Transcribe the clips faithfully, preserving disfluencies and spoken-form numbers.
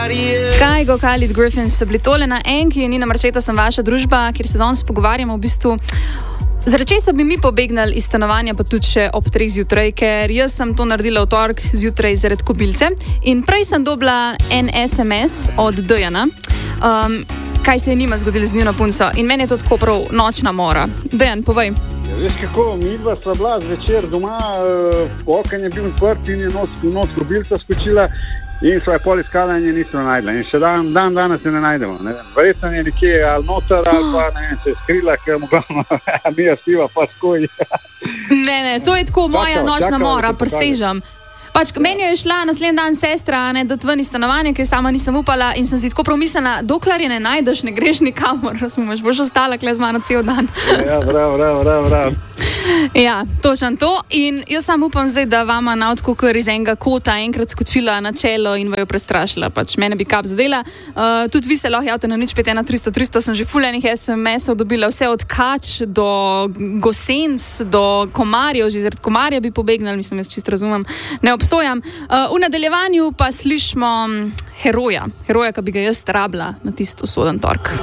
Kajgo, Khalid Griffins so bili tole na enki, Nina Marčeta sem vaša družba, kjer se danes pogovarjamo v bistvu. Zaradi česa bi mi pobegnali iz stanovanja, pa tudi še ob treh zjutraj, ker jaz sem to naredila v torek zjutraj zaradi kobilce in prej sem dobila en es em es od Dejana, um, kaj se je njima zgodilo z njuno punco in meni je to tako prav nočna mora. Dejan, povej. Ja, veš kako, midva sva bila zvečer doma, uh, oken je bil odprt in je nos, nos kobilca skočila in sva je pol iskala in je nismo najdla. In še dan, dan danes je ne najdemo. Ne vem, verjetno je nekje ali noter ali pa ne vem, se je skrila, ker mogamo mi jo spiva pa skoji. Ne, ne, to je tako moja Čakala, nočna čakala, mora, da te presežem. Pač, meni je šla naslednji dan sestra, ne, da tvani stanovanje, ker sama nisem upala in sem si tako promislila, dokler je ne najdeš, ne greš nikamor, razumeš, boš ostala kle z mano cel dan. Ja, prav, prav, prav, prav. Ja, točno to. In jaz sam upam zdaj, da vama na odkukar iz enega kota enkrat skočila na čelo in vaju prestrašila. Pač mene bi kap zadela. Uh, tudi vi se lahko javite na nič pet ena tristo tristo, sem že ful enih es em esov dobila, vse od kač do gosenc, do komarjev, že zaradi komarja bi pobegnali, mislim, jaz čisto razumem, ne obsojam. Uh, v nadaljevanju pa slišimo heroja, heroja, ki bi ga jaz rabila na tisto usoden tork.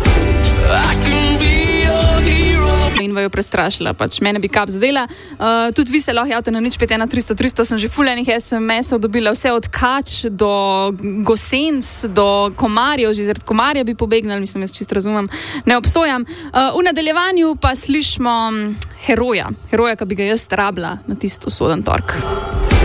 In vaju prestrašila, pač mene bi kap zadela. Uh, tudi vi se lahko javite na nič pet ena tristo tristo, sem že ful enih es em esov dobila, vse od kač do gosenc, do komarjev, že zaradi komarja bi pobegnali, mislim, jaz čisto razumem, ne obsojam. Uh, v nadaljevanju pa slišimo heroja, heroja, ki bi ga jaz rabila na tisto usoden tork.